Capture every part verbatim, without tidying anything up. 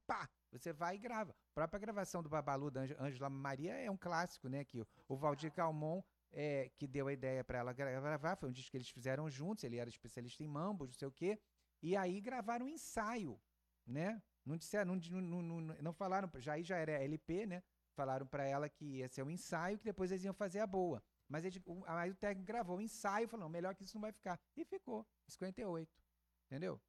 pá, você vai e grava. A própria gravação do Babalu da Ângela Maria é um clássico, né? Que o, o Valdir Calmon, é, que deu a ideia para ela gravar, foi um disco que eles fizeram juntos, ele era especialista em mambos, não sei o quê, e aí gravaram um ensaio, né? Não disseram, não, não, não, não falaram, já aí já era L P, né? Falaram para ela que ia ser um ensaio, que depois eles iam fazer a boa. Mas ele, o, aí o técnico gravou o ensaio e falou, não, melhor que isso não vai ficar. E ficou, cinquenta e oito, entendeu?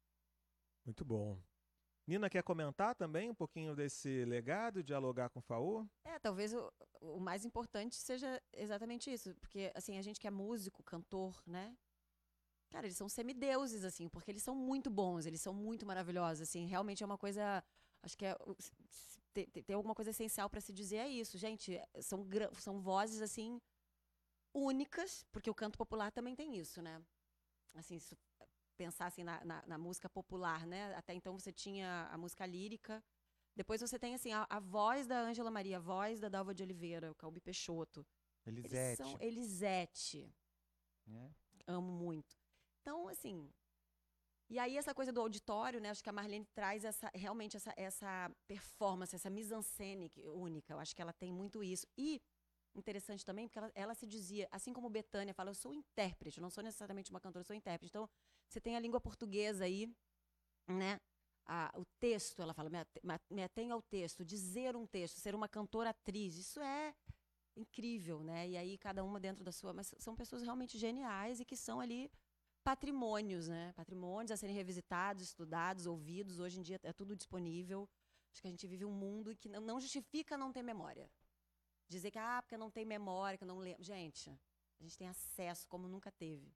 Muito bom. Nina, quer comentar também um pouquinho desse legado, dialogar com o Faô? É, talvez o, o mais importante seja exatamente isso. Porque, assim, a gente que é músico, cantor, né? Cara, eles são semideuses, assim, porque eles são muito bons, eles são muito maravilhosos, assim. Realmente é uma coisa... Acho que é, tem, tem alguma coisa essencial para se dizer é isso. Gente, são, são vozes, assim, únicas, porque o canto popular também tem isso, né? Assim, se pensar assim, na, na, na música popular, né? Até então você tinha a música lírica. Depois você tem assim, a, a voz da Ângela Maria, a voz da Dalva de Oliveira, o Calbi Peixoto. Elisete. Eles são Elisete. É. Amo muito. Então, assim... E aí essa coisa do auditório, né? Acho que a Marlene traz essa, realmente essa, essa performance, essa mise-en-scène única. Eu acho que ela tem muito isso. E interessante também, porque ela, ela se dizia, assim como Bethânia fala, eu sou intérprete, eu não sou necessariamente uma cantora, eu sou intérprete. Então, você tem a língua portuguesa aí, né? A, o texto, ela fala, me, me atenho ao texto, dizer um texto, ser uma cantora-atriz, isso é incrível, né? E aí cada uma dentro da sua... Mas são pessoas realmente geniais e que são ali patrimônios, né? Patrimônios a serem revisitados, estudados, ouvidos. Hoje em dia é tudo disponível. Acho que a gente vive um mundo que não, não justifica não ter memória. Dizer que, ah, porque não tem memória, que eu não lembro. Gente, a gente tem acesso como nunca teve.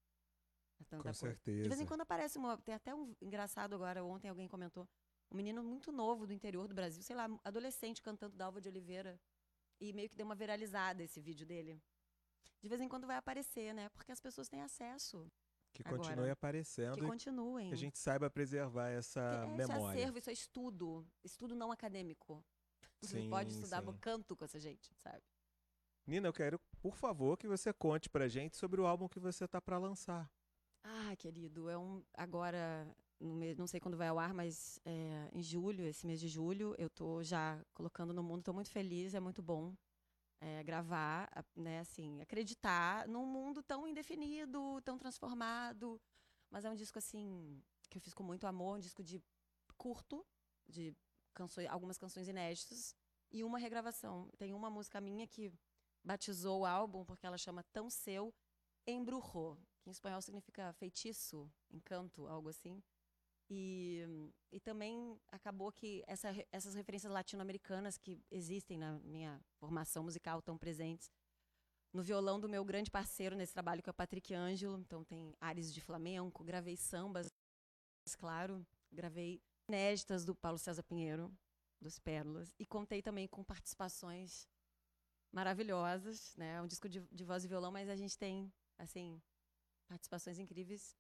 Com coisa. certeza. De vez em quando aparece uma... Tem até um engraçado agora, ontem alguém comentou. Um menino muito novo do interior do Brasil, sei lá, adolescente cantando Dalva de Oliveira. E meio que deu uma viralizada esse vídeo dele. De vez em quando vai aparecer, né? Porque as pessoas têm acesso. Que agora. continue aparecendo. Que continuem. Que a gente saiba preservar essa é, memória. Isso é acervo, isso é estudo. Estudo não acadêmico. Você Sim, pode estudar sim. canto com essa gente, sabe? Nina, eu quero, por favor, que você conte pra gente sobre o álbum que você tá pra lançar. Ah, querido, é um... Agora, no mês, não sei quando vai ao ar, mas é, em julho, esse mês de julho, eu tô já colocando no mundo. Tô muito feliz, é muito bom é, gravar, né, assim, acreditar num mundo tão indefinido, tão transformado. Mas é um disco, assim, que eu fiz com muito amor, um disco de curto, de canções, algumas canções inéditas, e uma regravação. Tem uma música minha que batizou o álbum, porque ela chama Tão Seu, Embrujou, que em espanhol significa feitiço, encanto, algo assim. E, e também acabou que essa, essas referências latino-americanas que existem na minha formação musical, tão presentes, no violão do meu grande parceiro nesse trabalho, que é o Patrick Ângelo. Então tem ares de flamenco, gravei sambas, claro, gravei inéditas do Paulo César Pinheiro, dos Pérolas, e contei também com participações maravilhosas, né? É um disco de, de voz e violão, mas a gente tem, assim, participações incríveis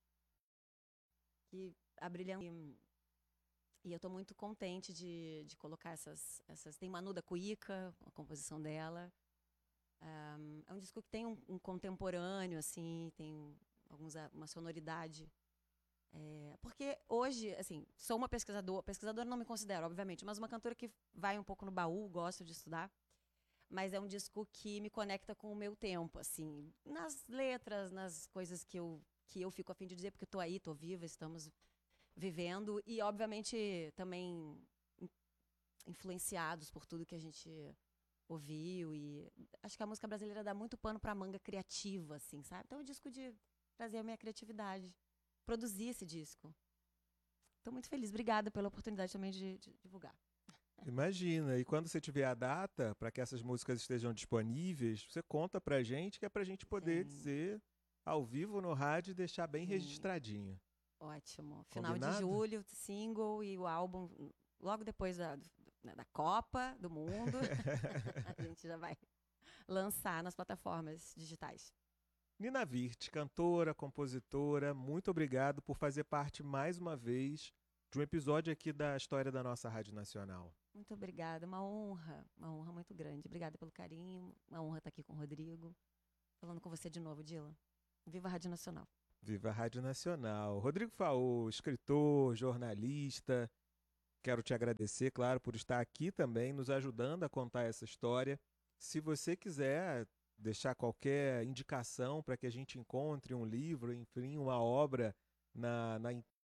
que abrilhantam. E eu estou muito contente de, de colocar essas, essas... Tem Manu da Cuíca, a composição dela. Um, é um disco que tem um, um contemporâneo, assim, tem alguns, uma sonoridade. É, porque hoje, assim, sou uma pesquisadora, pesquisadora não me considero, obviamente, mas uma cantora que vai um pouco no baú, gosto de estudar. Mas é um disco que me conecta com o meu tempo, assim, nas letras, nas coisas que eu, que eu fico a fim de dizer, porque estou aí, estou viva, estamos vivendo. E, obviamente, também influenciados por tudo que a gente ouviu. E acho que a música brasileira dá muito pano para manga criativa, assim, sabe? Então é um disco de trazer a minha criatividade, produzir esse disco. Estou muito feliz. Obrigada pela oportunidade também de, de divulgar. Imagina, e quando você tiver a data para que essas músicas estejam disponíveis, você conta pra gente, que é pra gente poder Sim. dizer ao vivo no rádio e deixar bem Sim. registradinho. Ótimo. Final Combinado? de julho, single e o álbum logo depois da, da Copa do Mundo. A gente já vai lançar nas plataformas digitais. Nina Virth, cantora, compositora, muito obrigado por fazer parte mais uma vez de um episódio aqui da História da Nossa Rádio Nacional. Muito obrigada, uma honra, uma honra muito grande. Obrigada pelo carinho, uma honra estar aqui com o Rodrigo, falando com você de novo, Dila. Viva a Rádio Nacional. Viva a Rádio Nacional. Rodrigo Faô, escritor, jornalista, Quero te agradecer, claro, por estar aqui também, nos ajudando a contar essa história. Se você quiser deixar qualquer indicação para que a gente encontre um livro, enfim, uma obra na, na,